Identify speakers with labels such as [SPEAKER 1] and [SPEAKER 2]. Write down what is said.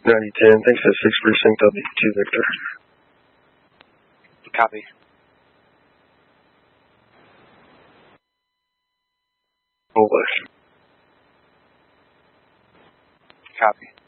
[SPEAKER 1] 9010, thanks to 6 Precinct W2 Victor.
[SPEAKER 2] Copy.
[SPEAKER 1] Polish.
[SPEAKER 2] Copy.